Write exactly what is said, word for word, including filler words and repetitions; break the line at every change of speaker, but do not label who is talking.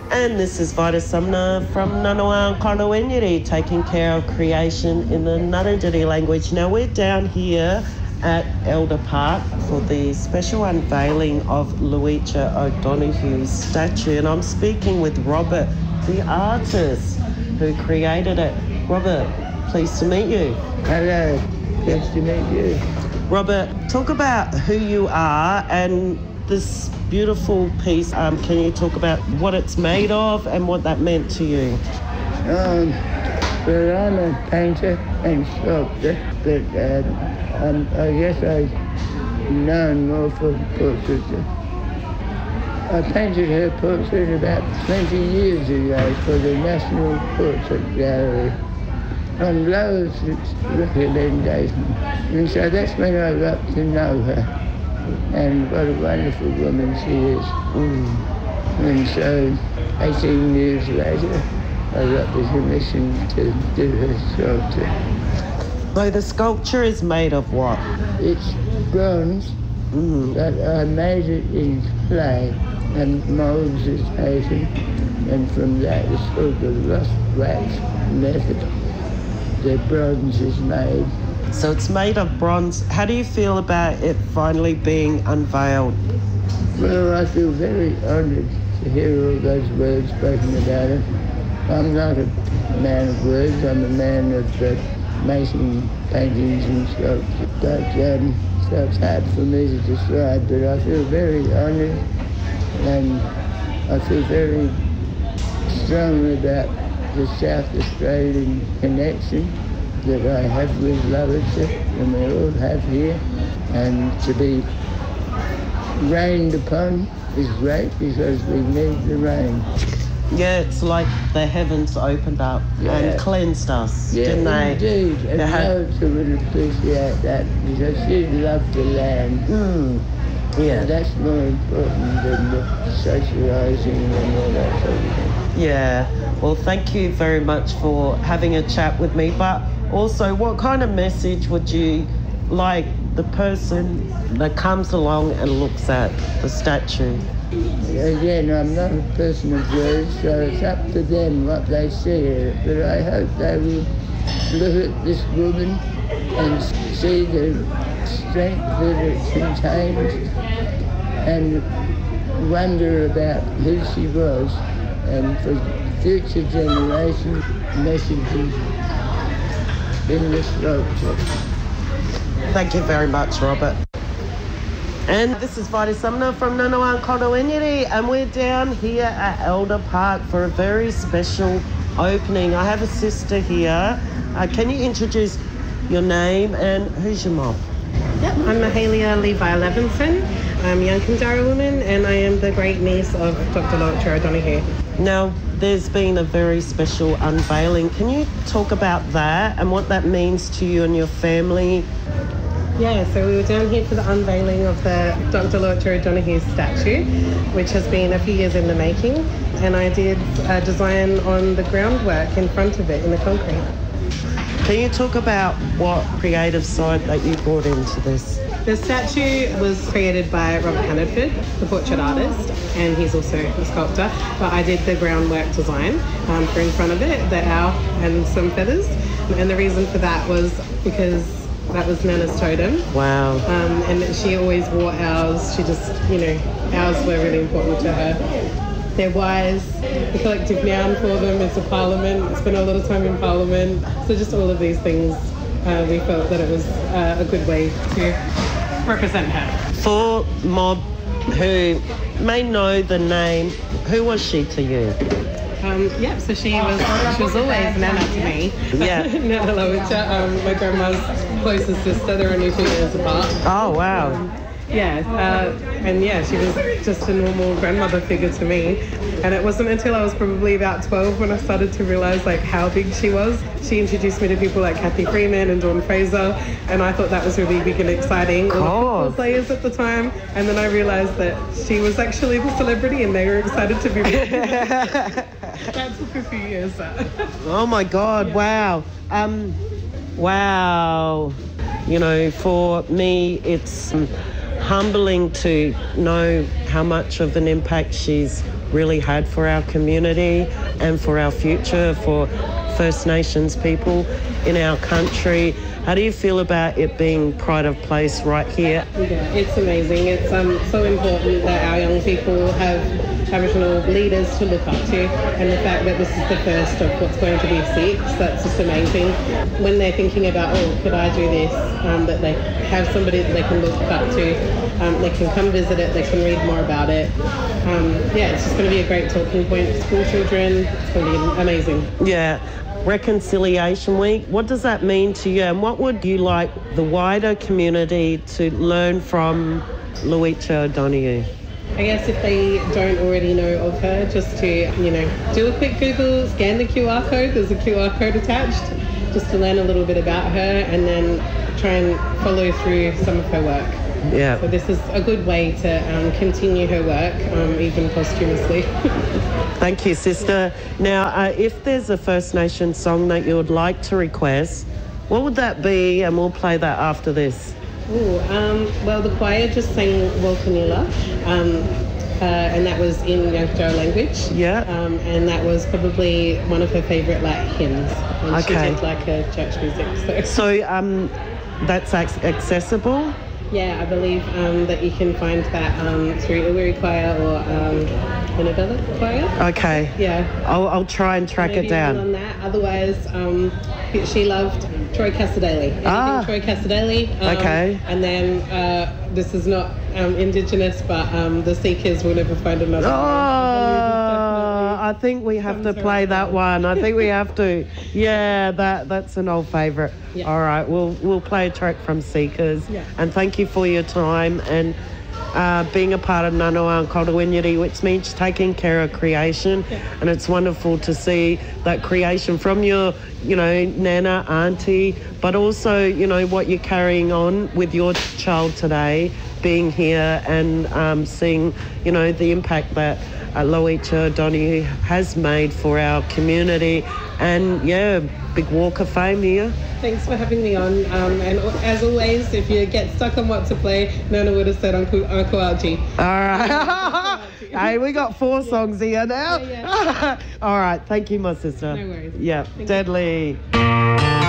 And this is Vita Sumner from Ngunnawal Korowenyeri, taking care of creation in the Ngarrindjeri language. Now we're down here at Elder Park for the special unveiling of Luitja O'Donoghue's statue, and I'm speaking with Robert, the artist who created it. Robert, pleased to meet you.
Hello, pleased to meet you.
Robert, talk about who you are and this beautiful piece. Um, can you talk about what it's made of and what that meant to you?
Um, well, I'm a painter and sculptor, but um, um, I guess I'm known more for portraits. I painted her portrait about twenty years ago for the National Portrait Gallery on Lowe's recommendation. And so that's when I got to know her. And what a wonderful woman she is. Mm. And so, eighteen years later, I got the permission to do her sculpture.
So the sculpture is made of what?
It's bronze, mm. but I made it in clay, and moulds is taken, and from that it's called the lost wax method. The bronze is made.
So it's made of bronze. How do you feel about it finally being unveiled?
Well, I feel very honoured to hear all those words spoken about it. I'm not a man of words, I'm a man of uh, making paintings and sculptures. But um, so it's hard for me to describe, but I feel very honoured and I feel very strongly about the South Australian connection that I have with Luitja, and we all have here, and to be rained upon is great because we need the rain.
Yeah, it's like the heavens opened up yeah. and cleansed us,
yeah,
didn't they?
Indeed, and Luitja would appreciate that because she loved the land.
Mm. Yeah.
And that's more important than the socialising and all that sort of thing.
Yeah, well, thank you very much for having a chat with me, but also, what kind of message would you like the person that comes along and looks at the statue?
Again, I'm not a person of words, so it's up to them what they see. But I hope they will look at this woman and see the strength that it contains and wonder about who she was, and for future generations, messages in this sculpture.
Thank you very much, Robert. And this is Vita Sumner from Ngunnawal Korowenyeri, and we're down here at Elder Park for a very special opening. I have a sister here. Uh, can you introduce your name and who's your mom?
Yep, I'm Mahalia Levi Levinson. I'm a Yankunytjatjara woman, and I am the great niece of Doctor Luitja O'Donoghue.
Now, there's been a very special unveiling. Can you talk about that and what that means to you and your family?
Yeah, so we were down here for the unveiling of the Doctor Luitja O'Donoghue statue, which has been a few years in the making, and I did a design on the groundwork in front of it in the concrete.
Can you talk about what creative side that you brought into this?
The statue was created by Robert Hannaford, the portrait artist, and he's also a sculptor. But I did the groundwork design um, for in front of it, the owl and some feathers. And the reason for that was because that was Nana's totem.
Wow.
Um, and she always wore owls. She just, you know, owls were really important to her. They're wise. The collective noun for them is a parliament. Spent a lot of time in parliament. So just all of these things, uh, we felt that it was uh, a good way to represent her.
For mob who may know the name, who was she to you?
Um, yep, so she was she was always Nana to me.
Yeah.
Nana Luitja, um, my grandma's closest sister. They're only two years apart.
Oh, wow.
Um, yeah, uh, and yeah, she was just a normal grandmother figure to me. And it wasn't until I was probably about twelve when I started to realise like how big she was. She introduced me to people like Kathy Freeman and Dawn Fraser, and I thought that was really big and exciting. All the football players at the time, and then I realised that she was actually the celebrity, and they were excited to be. That took a few years.
Oh my God!
Yeah.
Wow. Um, wow. You know, for me, it's. Um, humbling to know how much of an impact she's really had for our community and for our future, for First Nations people in our country. How do you feel about it being Pride of Place right here?
Yeah, it's amazing. It's um, so important that our young people have Aboriginal leaders to look up to, and the fact that this is the first of what's going to be six, that's just amazing. When they're thinking about, oh, could I do this, um, that they have somebody that they can look up to, um, they can come visit it, they can read more about it. Um, yeah, it's just going to be a great talking point for school children. It's going to be amazing.
Yeah. Reconciliation Week, what does that mean to you, and what would you like the wider community to learn from Lowitja O'Donoghue?
I guess if they don't already know of her, just to, you know, do a quick Google, scan the Q R code, there's a Q R code attached, just to learn a little bit about her and then try and follow through some of her work.
Yeah.
So this is a good way to um, continue her work, um, even posthumously.
Thank you, sister. Now, uh, if there's a First Nation song that you would like to request, what would that be? And we'll play that after this.
Ooh, um, well, the choir just sang Walkanilla, um, uh, and that was in Yankjaw language.
Yeah.
Um, and that was probably one of her favourite like hymns. And
Okay.
she did like her church music. So,
So um, that's ac- accessible?
yeah, I believe um, that you can find that um, through Iwiri Choir or um, Winnabella Choir.
Okay.
Yeah.
I'll, I'll try and track
Maybe
it down.
on that. Otherwise, um, she loved Troy Cassar-Daley. Anything
Ah.
Troy Cassar-Daley. Um,
Okay.
And then uh, this is not um, Indigenous, but um, the Seekers will never find another.
Oh, I think we have to
Comes
play
around.
that one. I think we have to. Yeah, that that's an old favourite.
Yeah.
All right, we'll we'll play a track from Seekers.
Yeah.
And thank you for your time and uh, being a part of Ngunnawal Kultuwinyiri, which means taking care of creation.
Yeah.
And it's wonderful to see that creation from your, you know, nana, auntie, but also, you know, what you're carrying on with your child today, being here and um, seeing, you know, the impact that uh, Lowitja O'Donoghue has made for our community. And yeah, big walk of fame here.
Thanks for having me on. Um, and as always, if you get stuck on what to play, Nana would have said Uncle, Uncle Archie.
All right. Hey, we got four songs here now.
Yeah, yeah.
All right. Thank you, my sister.
No worries.
Yeah,
Thank you.
deadly.